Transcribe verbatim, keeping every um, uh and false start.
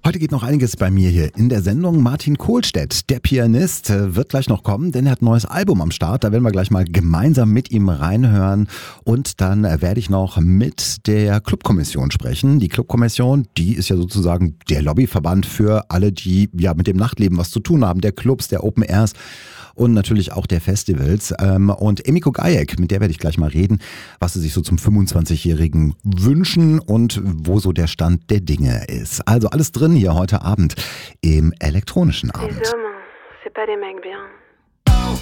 Heute geht noch einiges bei mir hier in der Sendung. Martin Kohlstedt, der Pianist, wird gleich noch kommen, denn er hat ein neues Album am Start. Da werden wir gleich mal gemeinsam mit ihm reinhören. Und dann werde ich noch mit der Clubkommission sprechen. Die Clubkommission, die ist ja sozusagen der Lobbyverband für alle, die ja mit dem Nachtleben was zu tun haben. Der Clubs, der Open Airs und natürlich auch der Festivals. Und Emiko Gajek, mit der werde ich gleich mal reden, was sie sich so zum fünfundzwanzigjährigen wünschen und wo so der Stand der Dinge ist. Also alles drin hier heute Abend im elektronischen Abend. Les hommes, c'est pas des mecs bien.